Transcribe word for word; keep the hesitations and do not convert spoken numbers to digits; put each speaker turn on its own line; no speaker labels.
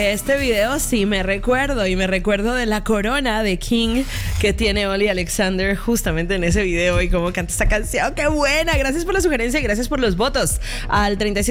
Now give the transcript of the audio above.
de este video sí me recuerdo, y me recuerdo de la corona de King que tiene Oli Alexander justamente en ese video y cómo canta esta canción. ¡Qué buena! Gracias por la sugerencia y gracias por los votos al treinta y siete